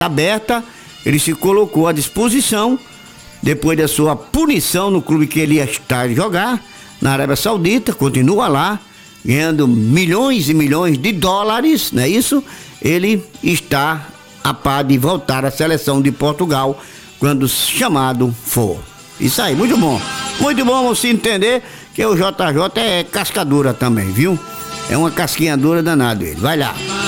aberta, ele se colocou à disposição depois da sua punição no clube que ele ia estar a jogar, na Arábia Saudita, continua lá, ganhando milhões e milhões de dólares, não é isso? Ele está a par de voltar à seleção de Portugal quando chamado for. Isso aí, muito bom você entender que o JJ é cascadura também, viu? É uma casquinha dura danada ele, vai lá.